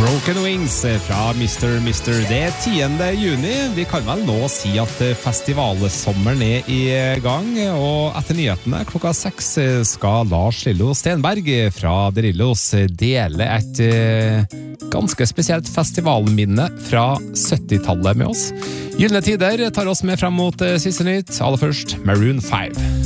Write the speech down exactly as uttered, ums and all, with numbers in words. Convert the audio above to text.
Broken Wings fra mister mister Det er tiende juni. Vi kan vel nå si at festivalsommeren er i gang, og etter nyhetene klokka seks skal Lars Lillo Stenberg fra Derillos dele et ganske spesielt festivalminne fra syttitallet med oss. Gyllene tider tar oss med frem mot siste nytt. Aller først Maroon five.